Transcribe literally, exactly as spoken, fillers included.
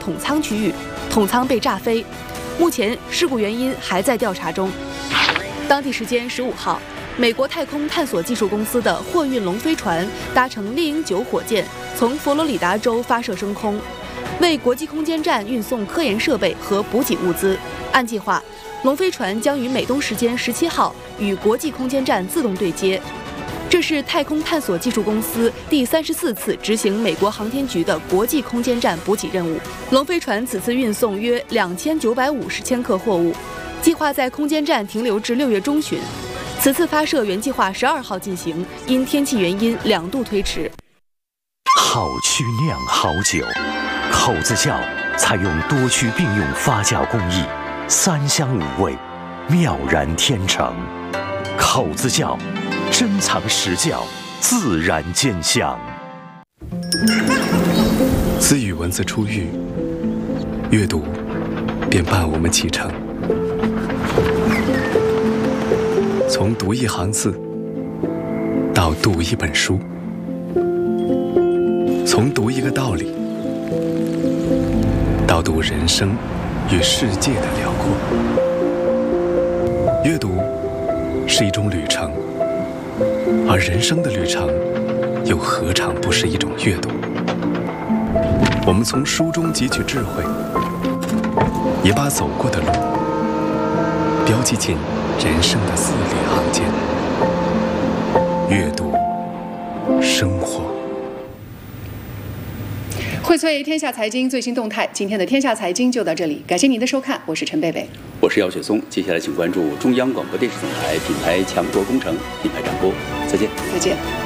统仓区域，统仓被炸飞。目前事故原因还在调查中。当地时间十五号，美国太空探索技术公司的货运龙飞船搭乘猎鹰九火箭从佛罗里达州发射升空，为国际空间站运送科研设备和补给物资。按计划，龙飞船将于美东时间十七号与国际空间站自动对接。这是太空探索技术公司第三十四次执行美国航天局的国际空间站补给任务。龙飞船此次运送约两千九百五十千克货物，计划在空间站停留至六月中旬。此次发射原计划十二号进行，因天气原因两度推迟。 好曲酿好酒，口子窖采用多区并用发酵工艺，三香五味，妙然天成。口子窖珍藏实窖，自然见香。 自与文字初遇，阅读便伴我们启程。从读一行字到读一本书，从读一个道理到读人生与世界的辽阔。阅读是一种旅程，而人生的旅程又何尝不是一种阅读？我们从书中汲取智慧，也把走过的路标记进人生的字里行间。阅读，生活。 荟萃天下财经最新动态，今天的天下财经就到这里，感谢您的收看，我是陈贝贝， 我是姚雪松。接下来请关注中央广播电视总台品牌强国工程品牌展播，再见， 再见。